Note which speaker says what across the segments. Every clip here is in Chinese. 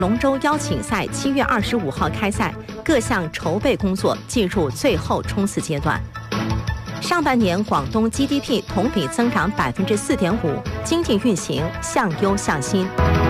Speaker 1: 龙舟邀请赛7月25号开赛，各项筹备工作进入最后冲刺阶段。上半年广东 GDP 同比增长4.5%，经济运行向优向新。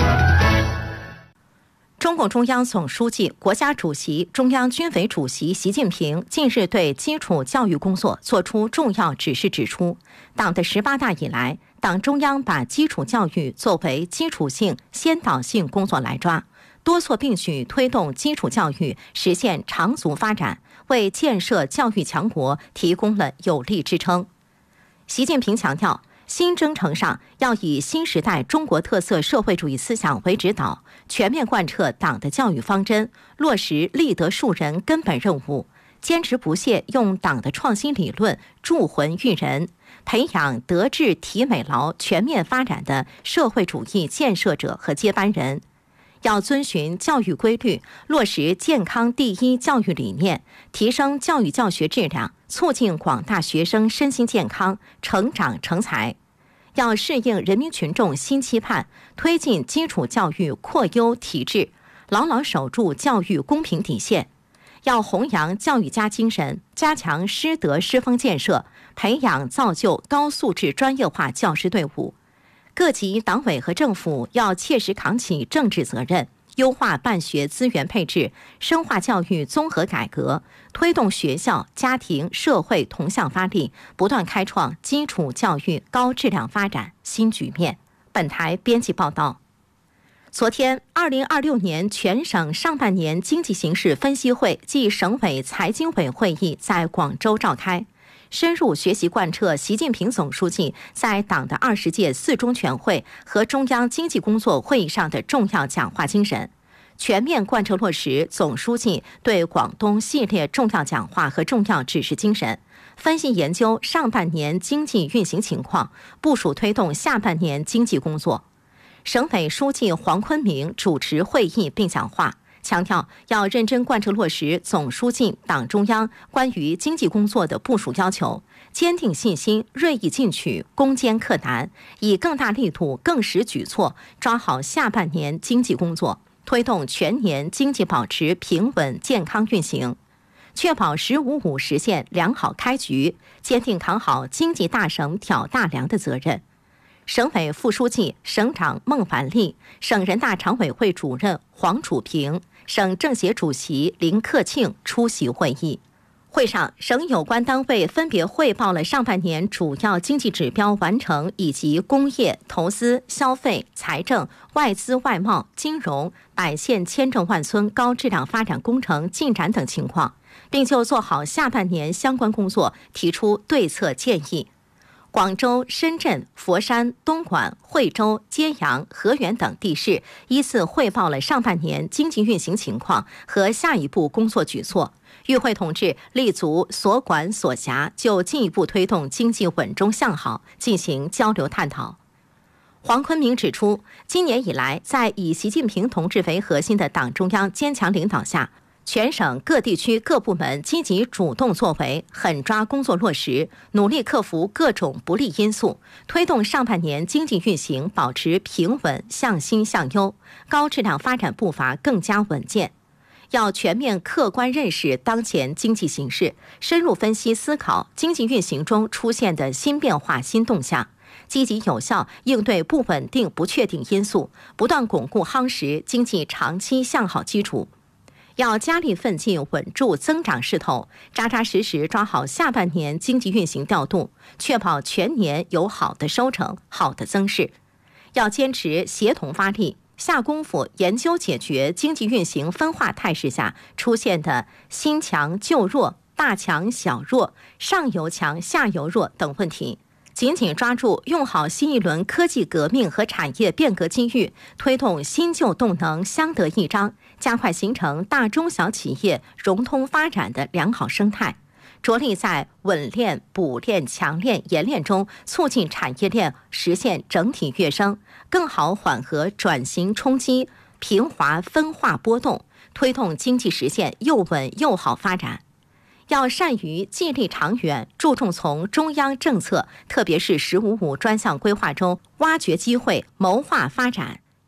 Speaker 1: 中共中央总书记、国家主席、中央军委主席习近平近日对基础教育工作作出重要指示，指出，党的18大以来，党中央把基础教育作为基础性、先导性工作来抓，多措并举推动基础教育实现长足发展，为建设教育强国提供了有力支撑。习近平强调，新征程上要以新时代中国特色社会主义思想为指导，全面贯彻党的教育方针，落实立德树人根本任务，坚持不懈用党的创新理论铸魂育人，培养德智体美劳全面发展的社会主义建设者和接班人。要遵循教育规律，落实健康第一教育理念，提升教育教学质量，促进广大学生身心健康、成长成才。要适应人民群众新期盼，推进基础教育扩优提质，牢牢守住教育公平底线。要弘扬教育家精神，加强师德师风建设，培养造就高素质专业化教师队伍。各级党委和政府要切实扛起政治责任，优化办学资源配置，深化教育综合改革，推动学校、家庭、社会同向发力，不断开创基础教育高质量发展新局面。本台编辑报道。昨天，2026年全省上半年经济形势分析会暨省委财经委会议在广州召开。深入学习贯彻习近平总书记在党的20届4中全会和中央经济工作会议上的重要讲话精神，全面贯彻落实总书记对广东系列重要讲话和重要指示精神，分析研究上半年经济运行情况，部署推动下半年经济工作。省委书记黄坤明主持会议并讲话，强调要认真贯彻落实总书记、党中央关于经济工作的部署要求，坚定信心，锐意进取，攻坚克难，以更大力度、更实举措抓好下半年经济工作，推动全年经济保持平稳健康运行，确保“15+5”实现良好开局，坚定扛好经济大省挑大梁的责任。省委副书记、省长孟凡利，省人大常委会主任黄楚平，省政协主席林克庆出席会议。会上，省有关单位分别汇报了上半年主要经济指标完成以及工业、投资、消费、财政、外资外贸、金融、百县千镇万村高质量发展工程进展等情况，并就做好下半年相关工作提出对策建议。广州、深圳、佛山、东莞、惠州、揭阳、河源等地市依次汇报了上半年经济运行情况和下一步工作举措。与会同志立足所管所辖，就进一步推动经济稳中向好进行交流探讨。黄坤明指出，今年以来，在以习近平同志为核心的党中央坚强领导下，全省各地区各部门积极主动作为，狠抓工作落实，努力克服各种不利因素，推动上半年经济运行保持平稳向新向优，高质量发展步伐更加稳健。要全面客观认识当前经济形势，深入分析思考经济运行中出现的新变化新动向，积极有效应对不稳定不确定因素，不断巩固夯实经济长期向好基础。要加力奋进稳住增长势头，扎扎实实抓好下半年经济运行调度，确保全年有好的收成、好的增势。要坚持协同发力，下功夫研究解决经济运行分化态势下出现的新强旧弱、大强小弱、上游强下游弱等问题，紧紧抓住用好新一轮科技革命和产业变革机遇，推动新旧动能相得益彰，加快形成大中小企业融通发展的良好生态，着力在稳链、补链、强链、延链中促进产业链实现整体跃升，更好缓和转型冲击，平滑分化波动，推动经济实现又稳又好发展。要善于既力长远，注重从中央政策，特别是“15+5”专项规划中挖掘机会、谋划发展，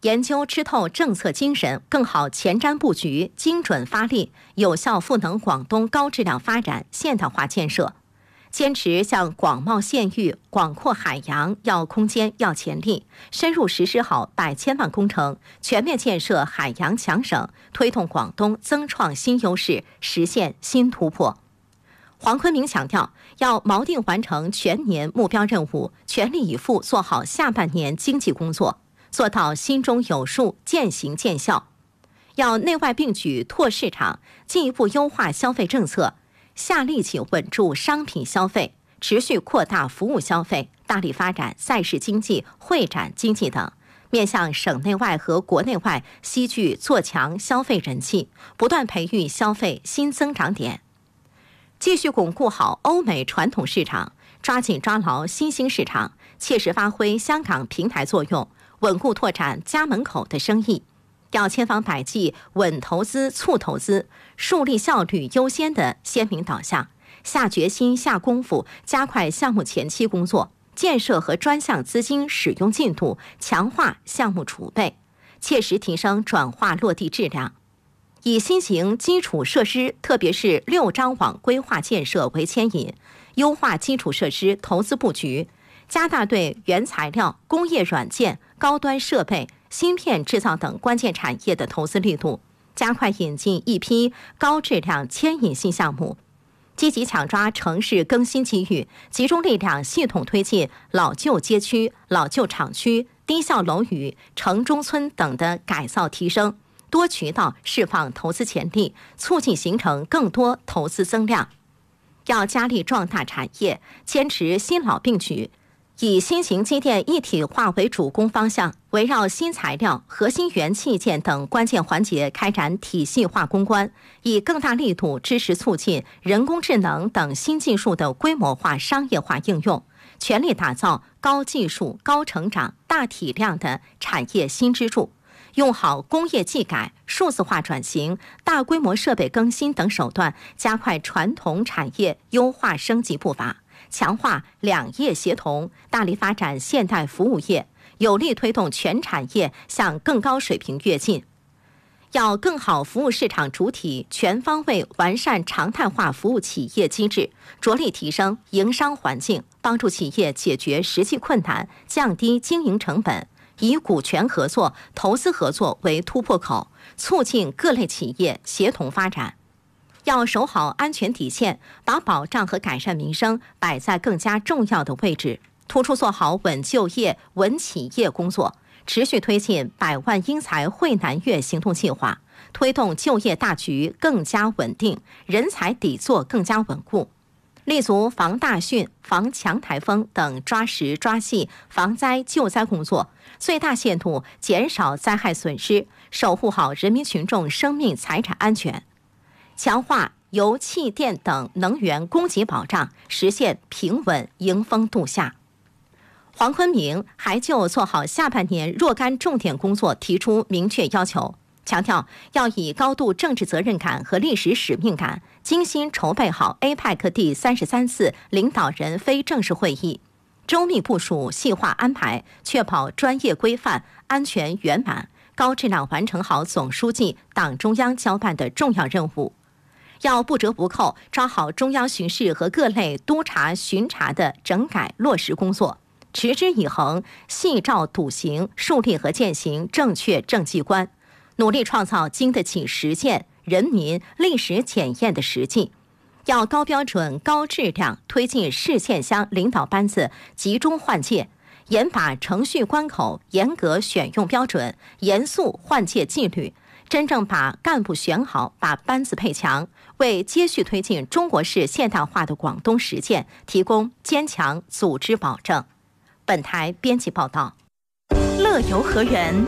Speaker 1: 研究吃透政策精神，更好前瞻布局，精准发力，有效赋能广东高质量发展现代化建设。坚持向广袤县域、广阔海洋要空间、要潜力，深入实施好百千万工程，全面建设海洋强省，推动广东增创新优势，实现新突破。黄坤明强调，要锚定完成全年目标任务，全力以赴做好下半年经济工作，做到心中有数、见行见效。要内外并举拓市场，进一步优化消费政策，下力气稳住商品消费，持续扩大服务消费，大力发展赛事经济、会展经济等，面向省内外和国内外吸聚做强消费人气，不断培育消费新增长点。继续巩固好欧美传统市场，抓紧抓牢新兴市场，切实发挥香港平台作用，稳固拓展家门口的生意。要千方百计稳投资促投资，树立效率优先的鲜明导向，下决心下功夫，加快项目前期工作，建设和专项资金使用进度，强化项目储备，切实提升转化落地质量。以新型基础设施，特别是6张网规划建设为牵引，优化基础设施投资布局，加大对原材料、工业软件、高端设备、芯片制造等关键产业的投资力度，加快引进一批高质量牵引性项目，积极抢抓城市更新机遇，集中力量系统推进老旧街区、老旧厂区、低效楼宇、城中村等的改造提升，多渠道释放投资潜力，促进形成更多投资增量。要加力壮大产业，坚持新老并举，以新型机电一体化为主攻方向，围绕新材料、核心元器件等关键环节开展体系化攻关，以更大力度支持促进人工智能等新技术的规模化商业化应用，全力打造高技术、高成长、大体量的产业新支柱。用好工业技改、数字化转型、大规模设备更新等手段，加快传统产业优化升级步伐，强化两业协同，大力发展现代服务业，有力推动全产业向更高水平跃进。要更好服务市场主体，全方位完善常态化服务企业机制，着力提升营商环境，帮助企业解决实际困难，降低经营成本。以股权合作、投资合作为突破口，促进各类企业协同发展。要守好安全底线，把保障和改善民生摆在更加重要的位置，突出做好稳就业、稳企业工作，持续推进100万英才惠南粤行动计划，推动就业大局更加稳定，人才底座更加稳固。立足防大汛、防强台风等抓实抓细防灾救灾工作，最大限度减少灾害损失，守护好人民群众生命财产安全，强化油气电等能源供给保障，实现平稳迎风度夏。黄坤明还就做好下半年若干重点工作提出明确要求，强调要以高度政治责任感和历史使命感，精心筹备好 APEC 第33次领导人非正式会议，周密部署、细化安排，确保专业规范、安全圆满，高质量完成好总书记、党中央交办的重要任务。要不折不扣抓好中央巡视和各类督察巡查的整改落实工作，持之以恒，细照笃行，树立和践行正确政绩观，努力创造经得起实践、人民历史检验的实际。要高标准、高质量推进市县乡领导班子集中换届，严把程序关口，严格选用标准，严肃换届纪律，真正把干部选好，把班子配强，为接续推进中国式现代化的广东实践提供坚强组织保证。本台编辑报道。乐游河源。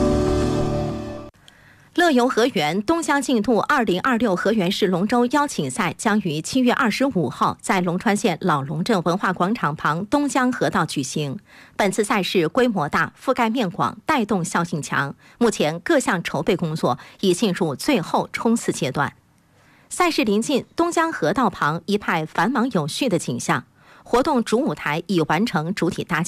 Speaker 1: 乐游河源东江竞渡2026河源市龙舟邀请赛将于7月25号在龙川县老龙镇文化广场旁东江河道举行。本次赛事规模大、覆盖面广、带动效性强，目前各项筹备工作已进入最后冲刺阶段。赛事临近东江河道旁一派繁忙有序的景象，活动主舞台已完成主体搭建，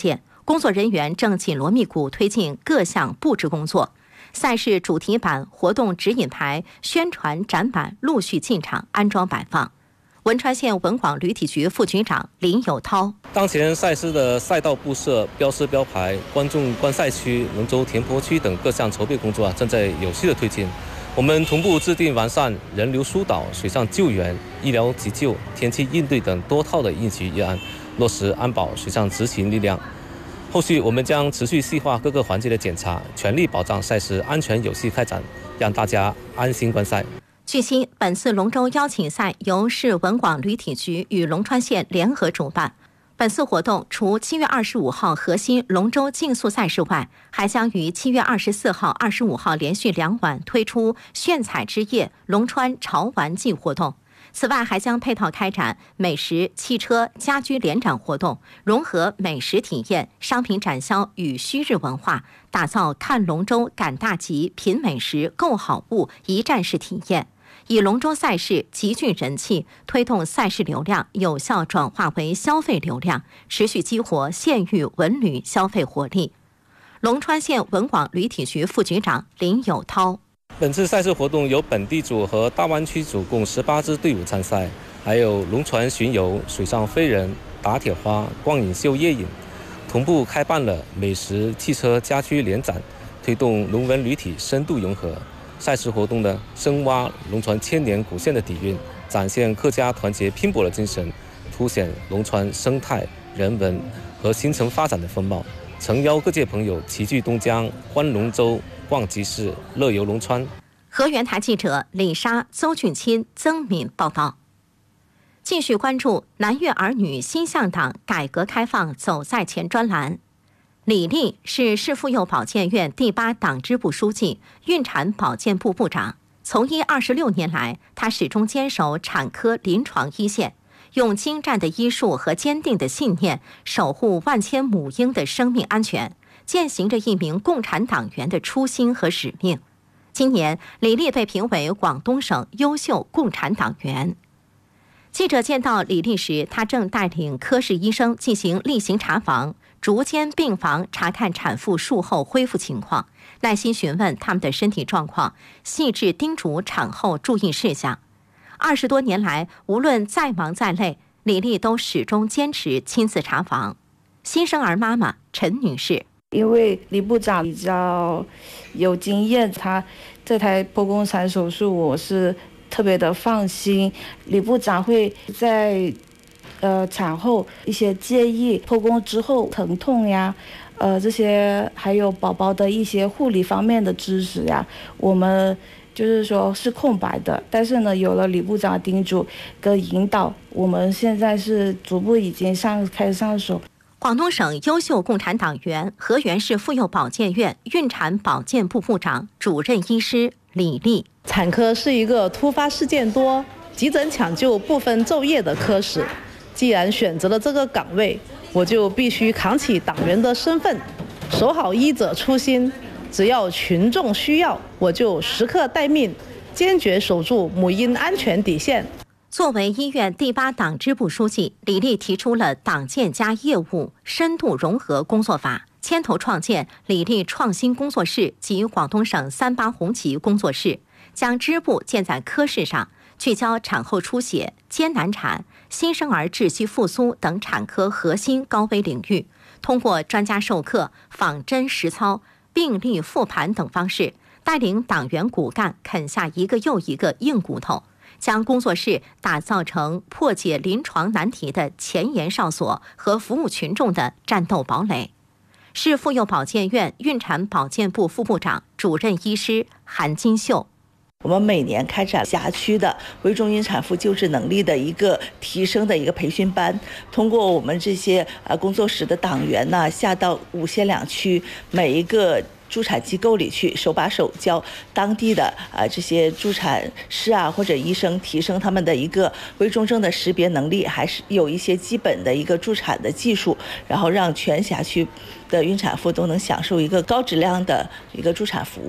Speaker 1: 工作人员正紧锣密鼓推进各项布置工作。赛事主题板、活动指引牌、宣传展板陆续进场安装摆放。汶川县文广旅体局副局长林有涛：
Speaker 2: 当前赛事的赛道布设、标识标牌、观众观赛区、龙舟填坡区等各项筹备工作正在有序的推进。我们同步制定完善人流疏导、水上救援、医疗急救、天气应对等多套的应急预案，落实安保水上执勤力量。后续我们将持续细化各个环节的检查，全力保障赛事安全有序开展，让大家安心观赛。
Speaker 1: 据悉，本次龙舟邀请赛由市文广旅体局与龙川县联合主办。本次活动除7月25号核心龙舟竞速赛事外，还将于7月24号、25号连续2晚推出炫彩之夜龙川潮玩季活动。此外，还将配套开展美食、汽车、家居联展活动，融合美食体验、商品展销与旭日文化，打造看龙舟、赶大集、品美食、购好物一站式体验。以龙舟赛事极具人气，推动赛事流量有效转化为消费流量，持续激活县域文旅消费活力。龙川县文广旅体局副局长林有涛：
Speaker 2: 本次赛事活动由本地组和大湾区组共18支队伍参赛，还有龙船巡游、水上飞人、打铁花、光影秀夜影，同步开办了美食、汽车、家居联展，推动龙文旅体深度融合。赛事活动呢，深挖龙船千年古县的底蕴，展现客家团结拼搏的精神，凸显龙船生态、人文和新城发展的风貌。诚邀各界朋友齐聚东江，观龙舟、逛集市、乐游龙川。
Speaker 1: 河源台记者李莎、邹俊钦、曾敏报道。继续关注南粤儿女新向党改革开放走在前专栏。李丽是市妇幼保健院第8党支部书记、孕产保健部部长。从医26年来，她始终坚守产科临床一线，用精湛的医术和坚定的信念，守护万千母婴的生命安全，践行着一名共产党员的初心和使命。今年，李丽被评为广东省优秀共产党员。记者见到李丽时，她正带领科室医生进行例行查房，逐间病房查看产妇术后恢复情况，耐心询问他们的身体状况，细致叮嘱产后注意事项。20多年来，无论再忙再累，李丽都始终坚持亲自查房。新生儿妈妈陈女士：
Speaker 3: 因为李部长比较有经验，他这台剖宫产手术我是特别的放心。李部长会在产后一些建议，剖宫之后疼痛呀，这些还有宝宝的一些护理方面的知识呀，我们就是说是空白的。但是呢，有了李部长叮嘱跟引导，我们现在是逐步已经开始上手。
Speaker 1: 广东省优秀共产党员、河源市妇幼保健院孕产保健部部长、主任医师李丽：
Speaker 4: 产科是一个突发事件多、急诊抢救不分昼夜的科室。既然选择了这个岗位，我就必须扛起党员的身份，守好医者初心。只要群众需要，我就时刻待命，坚决守住母婴安全底线。
Speaker 1: 作为医院第8党支部书记，李丽提出了党建加业务深度融合工作法，牵头创建李丽创新工作室及广东省38红旗工作室，将支部建在科室上，聚焦产后出血、艰难产、新生儿窒息复苏等产科核心高危领域，通过专家授课、仿真实操、病例复盘等方式，带领党员骨干啃下一个又一个硬骨头，将工作室打造成破解临床难题的前沿哨所和服务群众的战斗堡垒。市妇幼保健院孕产保健部副部长、主任医师韩金秀：
Speaker 5: 我们每年开展辖区的危重孕产妇救治能力的一个提升的一个培训班，通过我们这些工作室的党员呢，下到5县2区每一个助产机构里去，手把手教当地的这些助产师啊或者医生，提升他们的一个危重症的识别能力，还是有一些基本的一个助产的技术，然后让全辖区的孕产妇都能享受一个高质量的一个助产服务。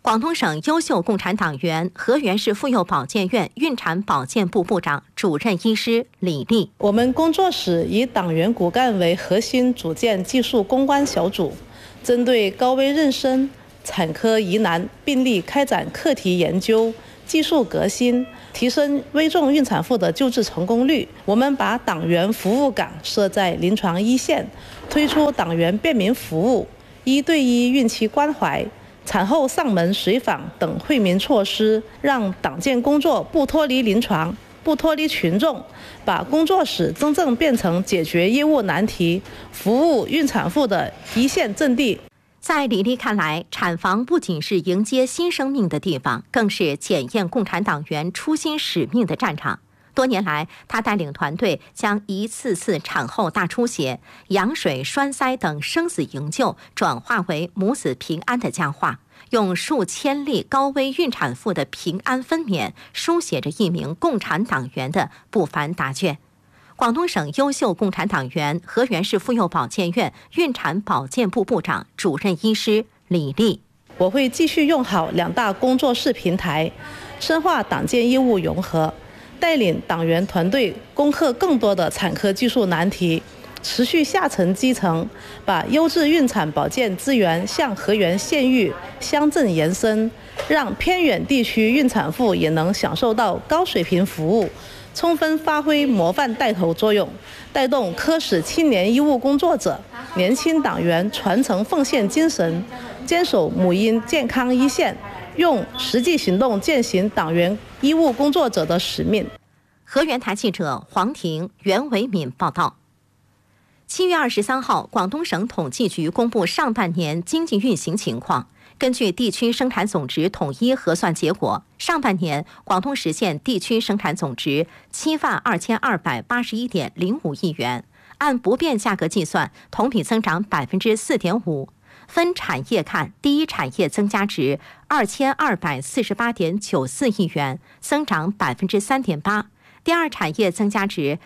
Speaker 1: 广东省优秀共产党员、河源市妇幼保健院孕产保健部部长、主任医师李丽。
Speaker 4: 我们工作室以党员骨干为核心，组建技术攻关小组，针对高危妊娠、产科疑难病例开展课题研究、技术革新，提升危重孕产妇的救治成功率。我们把党员服务岗设在临床一线，推出党员便民服务、1对1孕期关怀、产后上门随访等惠民措施，让党建工作不脱离临床，不脱离群众，把工作室真正变成解决业务难题、服务孕产妇的一线阵地。
Speaker 1: 在李丽看来，产房不仅是迎接新生命的地方，更是检验共产党员初心使命的战场。多年来，他带领团队将一次次产后大出血、羊水栓塞等生死营救转化为母子平安的佳话，用数千例高危孕产妇的平安分娩，书写着一名共产党员的不凡答卷。广东省优秀共产党员、河源市妇幼保健院孕产保健部部长、主任医师李丽。
Speaker 4: 我会继续用好2大工作室平台，深化党建业务融合，带领党员团队攻克更多的产科技术难题，持续下沉基层，把优质孕产保健资源向河源县域、乡镇延伸，让偏远地区孕产妇也能享受到高水平服务，充分发挥模范带头作用，带动科室青年医务工作者、年轻党员传承奉献精神，坚守母婴健康一线，用实际行动践行党员医务工作者的使命。
Speaker 1: 河源台记者黄婷、袁维敏报道。7月23号，广东省统计局公布上半年经济运行情况。根据地区生产总值统一核算结果，上半年广东实现地区生产总值72281.05亿元，按不变价格计算，同比增长4.5%。分产业看，第一产业增加值2248.94亿元，增长3.8%；第二产业增加值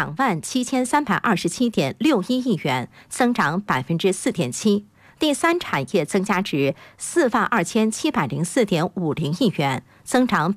Speaker 1: 27327.61亿元，增长4.7%；第三产业增加值42704.50亿元，增长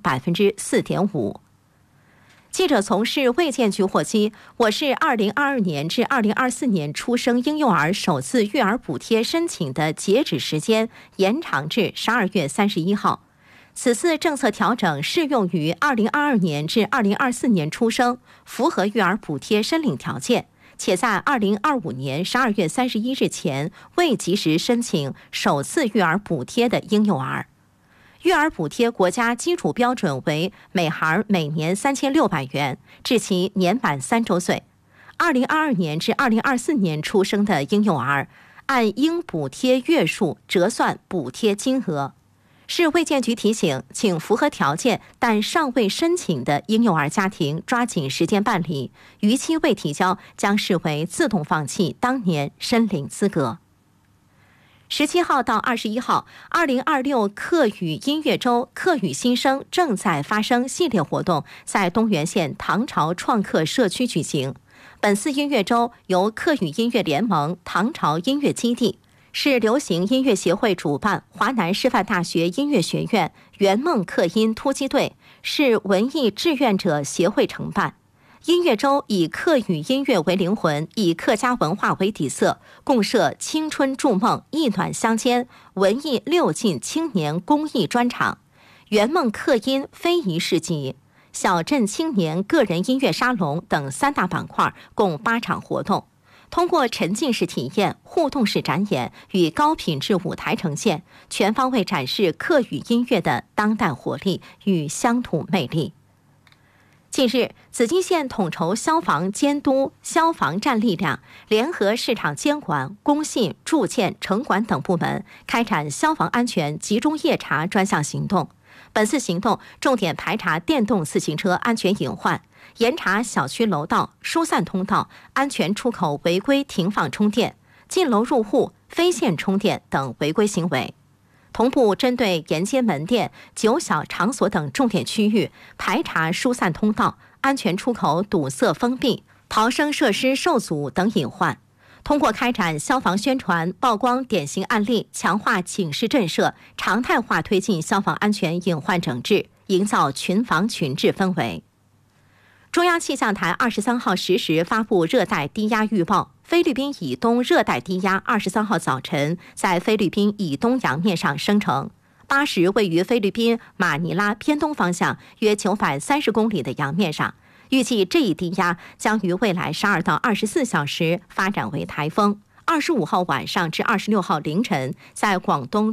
Speaker 1: 4.5%。记者从市卫健局获悉，我市2022年至2024年出生婴幼儿首次育儿补贴申请的截止时间延长至12月31号。此次政策调整适用于2022年至2024年出生、符合育儿补贴申领条件，且在2025年12月31日前未及时申请首次育儿补贴的婴幼儿。育儿补贴国家基础标准为每孩每年3600元，至其年满3周岁。2022年至2024年出生的婴幼儿，按应补贴月数折算补贴金额。市卫健局提醒，请符合条件但尚未申请的婴幼儿家庭抓紧时间办理，逾期未提交将视为自动放弃当年申领资格。17号到21号，2026客语音乐周客语新生正在发生系列活动在东源县唐朝创客社区举行。本次音乐周由客语音乐联盟唐朝音乐基地、市流行音乐协会主办，华南师范大学音乐学院、圆梦客音突击队、市文艺志愿者协会承办。音乐周以客语音乐为灵魂，以客家文化为底色，共设青春筑梦、意暖相间、文艺6进青年公益专场、圆梦客音非遗市集、小镇青年个人音乐沙龙等3大板块，共8场活动。通过沉浸式体验、互动式展演与高品质舞台呈现，全方位展示客语音乐的当代活力与乡土魅力。近日，紫金县统筹消防监督、消防站力量，联合市场监管、工信、住建、城管等部门，开展消防安全集中夜查专项行动。本次行动重点排查电动自行车安全隐患，严查小区楼道、疏散通道、安全出口违规停放充电、进楼入户、非线充电等违规行为。同步针对沿街门店、酒小场所等重点区域，排查疏散通道、安全出口堵塞封闭、逃生设施受阻等隐患。 通过开展消防宣传、曝光典型案例、强化警示震慑，常态化推进消防安全隐患整治，营造群防群治氛围。中央气象台23号10时发布热带低压预报，菲律宾以东热带低压23号早晨在菲律宾以东洋面上生成，8时位于菲律宾马尼拉偏东方向约930公里的洋面上。预计这一低压将于未来12到24小时发展为台风。25号晚上至26号凌晨，在广东